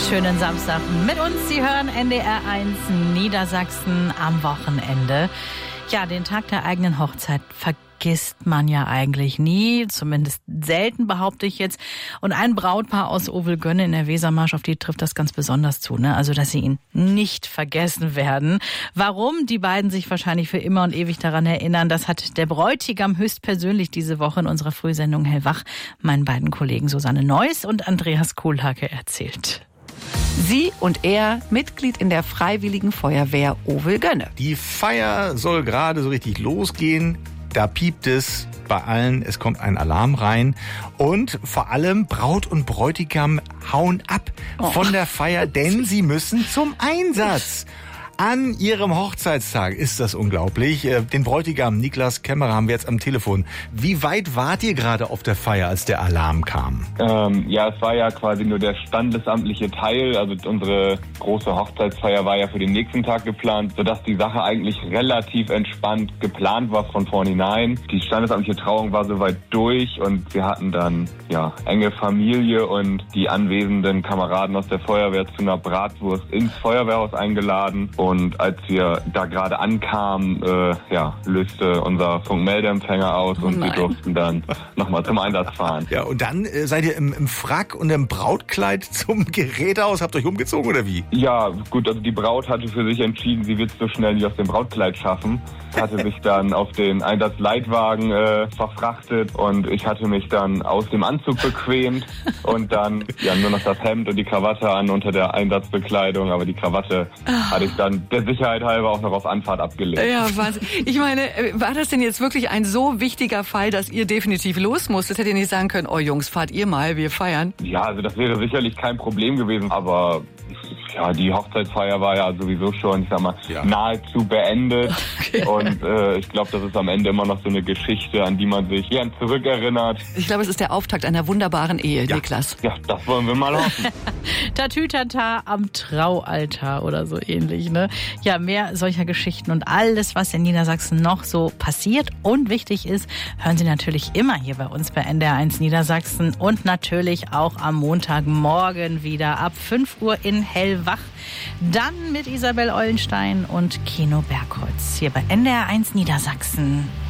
Schönen Samstag mit uns. Sie hören NDR 1 Niedersachsen am Wochenende. Ja, den Tag der eigenen Hochzeit vergisst man ja eigentlich nie, zumindest selten, behaupte ich jetzt. Und ein Brautpaar aus Ovelgönne in der Wesermarsch, auf die trifft das ganz besonders zu, ne? Also, dass sie ihn nicht vergessen werden. Warum die beiden sich wahrscheinlich für immer und ewig daran erinnern, das hat der Bräutigam höchstpersönlich diese Woche in unserer Frühsendung Hellwach meinen beiden Kollegen Susanne Neuss und Andreas Kohlhacke erzählt. Sie und er, Mitglied in der Freiwilligen Feuerwehr Ovelgönne. Die Feier soll gerade so richtig losgehen. Da piept es bei allen, es kommt ein Alarm rein. Und vor allem Braut und Bräutigam hauen ab von der Feier, denn sie müssen zum Einsatz. An ihrem Hochzeitstag ist das unglaublich. Den Bräutigam Niklas Kämmerer haben wir jetzt am Telefon. Wie weit wart ihr gerade auf der Feier, als der Alarm kam? Ja, es war ja quasi nur der standesamtliche Teil. Also unsere große Hochzeitsfeier war ja für den nächsten Tag geplant, sodass die Sache eigentlich relativ entspannt geplant war von vornherein. Die standesamtliche Trauung war soweit durch und wir hatten dann enge Familie und die anwesenden Kameraden aus der Feuerwehr zu einer Bratwurst ins Feuerwehrhaus eingeladen. Und als wir da gerade ankamen, löste unser Funkmeldeempfänger aus und wir durften dann nochmal zum Einsatz fahren. Ja, und dann seid ihr im Frack und im Brautkleid zum Gerätehaus, habt euch umgezogen oder wie? Ja, gut, also die Braut hatte für sich entschieden, sie wird es so schnell nicht aus dem Brautkleid schaffen. Hatte sich dann auf den Einsatzleitwagen verfrachtet und ich hatte mich dann aus dem Anzug bequemt und dann nur noch das Hemd und die Krawatte an unter der Einsatzbekleidung, aber die Krawatte hatte ich dann der Sicherheit halber auch noch auf Anfahrt abgelegt. Ja, Wahnsinn. Ich meine, war das denn jetzt wirklich ein so wichtiger Fall, dass ihr definitiv los musstet? Hättet ihr nicht sagen können, oh Jungs, fahrt ihr mal, wir feiern? Ja, also das wäre sicherlich kein Problem gewesen, aber die Hochzeitsfeier war ja sowieso schon, nahezu beendet. Okay. Und ich glaube, das ist am Ende immer noch so eine Geschichte, an die man sich gern zurückerinnert. Ich glaube, es ist der Auftakt einer wunderbaren Ehe, Niklas. Ja, das wollen wir mal hoffen. Tatütata am Traualtar oder so ähnlich, ne? Ja, mehr solcher Geschichten und alles, was in Niedersachsen noch so passiert und wichtig ist, hören Sie natürlich immer hier bei uns bei NDR 1 Niedersachsen und natürlich auch am Montagmorgen wieder ab 5 Uhr in Hellwach. Dann mit Isabel Eulenstein und Kino Bergholz hier bei NDR 1 Niedersachsen.